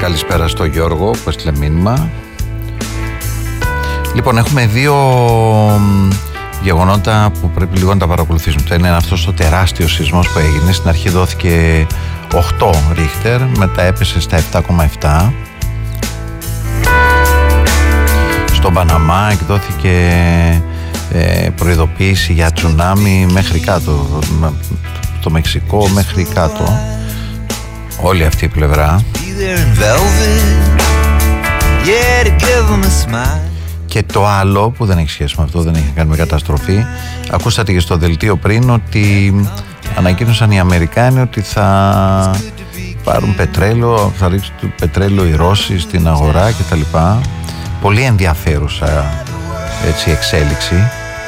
Καλησπέρα στο Γιώργο που έστειλε μήνυμα. Λοιπόν, έχουμε δύο γεγονότα που πρέπει λίγο να τα παρακολουθήσουμε. Το ένα είναι αυτός ο τεράστιος σεισμός που έγινε. Στην αρχή δόθηκε 8 ρίχτερ, μετά έπεσε στα 7,7. Στον Παναμά εκδόθηκε προειδοποίηση για τσουνάμι μέχρι κάτω, το Μεξικό μέχρι κάτω, όλη αυτή η πλευρά. Και το άλλο που δεν έχει σχέση με αυτό, δεν έχει κάνει με καταστροφή, ακούσατε και στο δελτίο πριν ότι ανακοίνωσαν οι Αμερικάνοι ότι θα πάρουν πετρέλαιο, θα ρίξουν το πετρέλαιο οι Ρώσοι στην αγορά κτλ. Πολύ ενδιαφέρουσα έτσι εξέλιξη.